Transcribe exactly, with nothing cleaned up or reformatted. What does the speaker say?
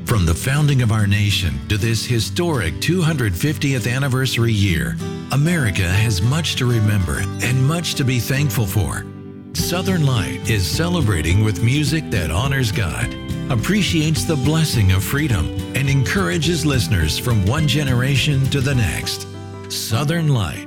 From the founding of our nation to this historic two hundred fiftieth anniversary year, America has much to remember and much to be thankful for. Southern Light is celebrating with music that honors God, appreciates the blessing of freedom, and encourages listeners from one generation to the next. Southern Light